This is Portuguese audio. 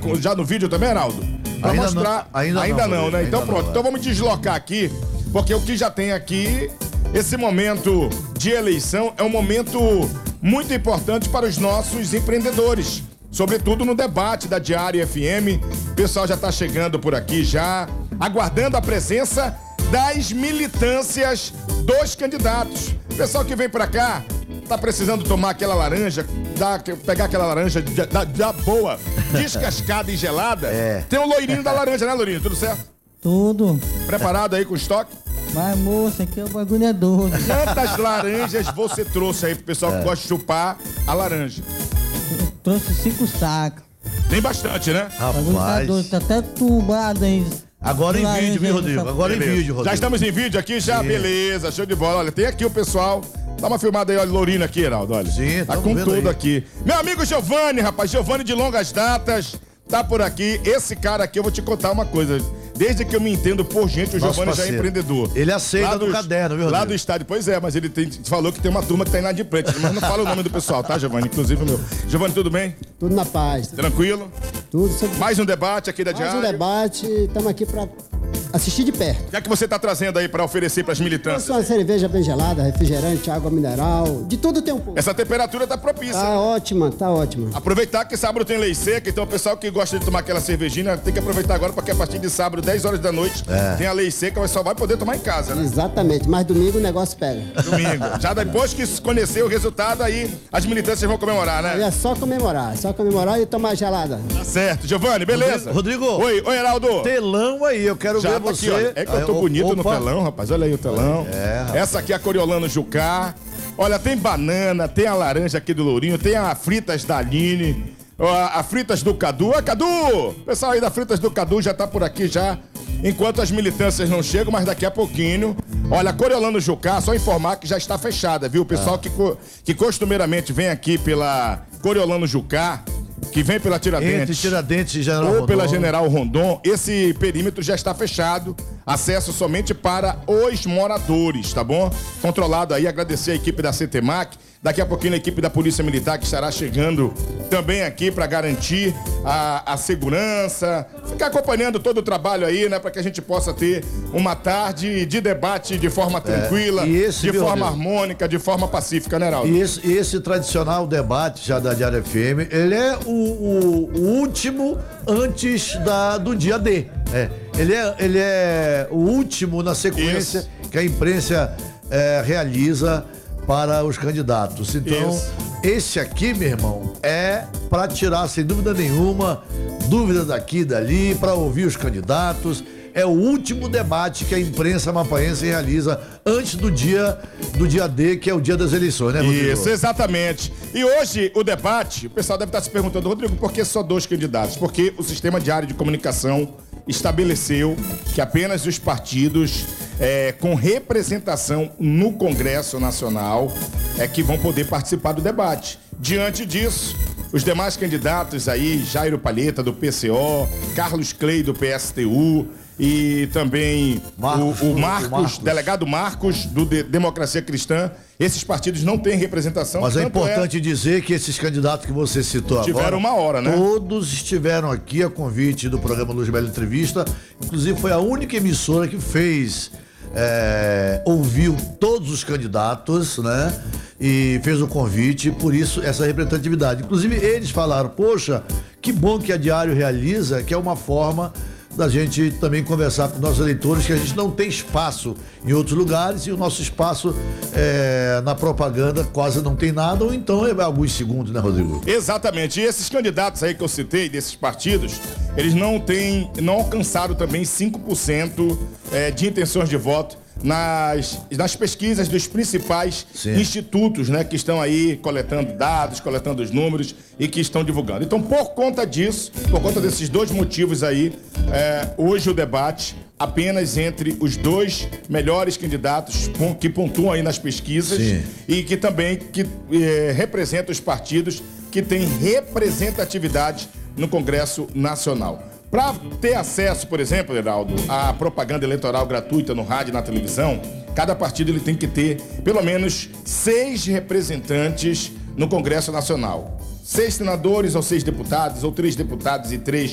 já no vídeo também, Heraldo? Pra Ainda mostrar. não, ainda não, né? Então ainda pronto. não, Então vamos deslocar aqui, porque o que já tem aqui, esse momento de eleição é um momento muito importante para os nossos empreendedores. Sobretudo no debate da Diário FM. O pessoal já está chegando por aqui já, aguardando a presença das militâncias dos candidatos. O pessoal que vem pra cá tá precisando tomar aquela laranja, pegar aquela laranja da boa, descascada e gelada. Tem um loirinho da laranja, né, loirinho? Tudo certo? Tudo. Preparado aí com estoque? Mas, moça, aqui o bagulho é doido. Quantas laranjas você trouxe aí pro pessoal que gosta de chupar a laranja? Eu trouxe 5 sacos. Tem bastante, né? O bagulho tá doido, tá até turbado aí. Agora em vídeo, viu, Rodrigo? Agora em vídeo, Rodrigo. Já estamos em vídeo aqui, já? Sim. Beleza, show de bola. Olha, tem aqui o pessoal. Dá uma filmada aí, olha, Lourino aqui, Heraldo, olha. Sim, tá com tudo aí. aqui. Meu amigo Giovanni, rapaz, Giovanni de longas datas, tá por aqui. Esse cara aqui, eu vou te contar uma coisa. Desde que eu me entendo por gente, o Giovanni já é empreendedor. Ele aceita do caderno, viu, Rodrigo? Lá do estádio, pois é, mas ele falou que tem uma turma que tá inadimplente, mas não fala o nome do pessoal, tá, Giovanni? Inclusive o meu. Giovanni, tudo bem? Tudo na paz. Tranquilo? Tudo. Mais um debate aqui da Diário. Mais um debate, estamos aqui para assistir de perto. O que é que você tá trazendo aí para oferecer para as militâncias? Uma cerveja bem gelada, refrigerante, água mineral, de tudo tem um pouco. Essa temperatura tá propícia. Tá ótima, tá ótima. Aproveitar que sábado tem lei seca, então o pessoal que gosta de tomar aquela cervejinha tem que aproveitar agora, porque a partir de sábado, 10 horas da noite, tem a lei seca, mas só vai poder tomar em casa, né? Exatamente, mas domingo o negócio pega. Domingo. Já depois que conhecer o resultado, aí as militâncias vão comemorar, né? Aí é só comemorar e tomar gelada. Tá certo, Giovanni, beleza? Rodrigo. Oi, Heraldo. Telão aí, eu quero ver tá você. Aqui, é que eu tô bonito no telão, rapaz. Olha aí o telão. Rapaz. Essa aqui é a Coriolano Jucá. Olha, tem banana, tem a laranja aqui do Lourinho, tem a fritas da Aline, a fritas do Cadu. Ô, Cadu! O pessoal aí da fritas do Cadu já tá por aqui já. Enquanto as militâncias não chegam, mas daqui a pouquinho. Olha, a Coriolano Jucá, só informar que já está fechada, viu? O pessoal que costumeiramente vem aqui pela Coriolano Jucá, que vem pela Tiradentes. Entre Tiradentes e General Rondon. Ou pela General Rondon, esse perímetro já está fechado. Acesso somente para os moradores, tá bom? Controlado aí, agradecer a equipe da CETEMAC. Daqui a pouquinho a equipe da Polícia Militar que estará chegando também aqui para garantir a segurança. Ficar acompanhando todo o trabalho aí, né? Para que a gente possa ter uma tarde de debate de forma tranquila, de forma harmônica, de forma pacífica, né, Heraldo? E esse tradicional debate já da Diário FM, ele é o último antes do dia D. Ele é o último na sequência que a imprensa realiza para os candidatos. Então, esse aqui, meu irmão, é para tirar, sem dúvida nenhuma, dúvida daqui e dali, para ouvir os candidatos. É o último debate que a imprensa mapaense realiza antes do dia D, que é o dia das eleições, né, Rodrigo? Isso, exatamente. E hoje, o debate, o pessoal deve estar se perguntando, Rodrigo, por que só 2 candidatos? Porque o Sistema Diário de Comunicação estabeleceu que apenas os partidos com representação no Congresso Nacional que vão poder participar do debate. Diante disso, os demais candidatos aí, Jairo Palheta, do PCO, Carlos Clay, do PSTU, e também o Marcos, delegado Marcos, do Democracia Cristã. Esses partidos não têm representação. Mas é importante dizer que esses candidatos que você citou agora... Tiveram uma hora, né? Todos estiveram aqui a convite do programa Luz Bela Entrevista. Inclusive foi a única emissora que ouviu todos os candidatos, né? E fez o convite, por isso essa representatividade. Inclusive eles falaram, poxa, que bom que a Diário realiza, que é uma forma da gente também conversar com nossos eleitores, que a gente não tem espaço em outros lugares e o nosso espaço na propaganda quase não tem nada, ou então é alguns segundos, né, Rodrigo? Exatamente. E esses candidatos aí que eu citei, desses partidos, eles não alcançaram também 5% de intenções de voto nas pesquisas dos principais institutos, né, que estão aí coletando dados, coletando os números e que estão divulgando. Então, por conta disso, por conta desses 2 motivos aí, hoje o debate apenas entre os 2 melhores candidatos que pontuam aí nas pesquisas e que também representam os partidos que têm representatividade no Congresso Nacional. Para ter acesso, por exemplo, Heraldo, à propaganda eleitoral gratuita no rádio e na televisão, cada partido ele tem que ter pelo menos 6 representantes no Congresso Nacional. 6 senadores ou 6 deputados, ou 3 deputados e 3